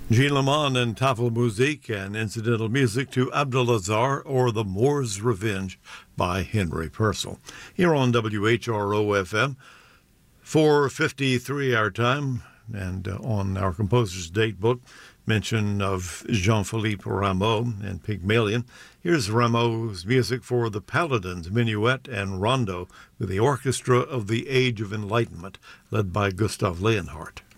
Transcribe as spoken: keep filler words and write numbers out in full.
Jean Lamont and Tafelmusik, and incidental music to Abdulazar or The Moor's Revenge by Henry Purcell. Here on W H R O F M, four fifty-three our time, and uh, on our composer's date book, mention of Jean-Philippe Rameau and Pygmalion. Here's Rameau's music for the Paladins, Minuet and Rondo, with the Orchestra of the Age of Enlightenment, led by Gustav Leonhardt.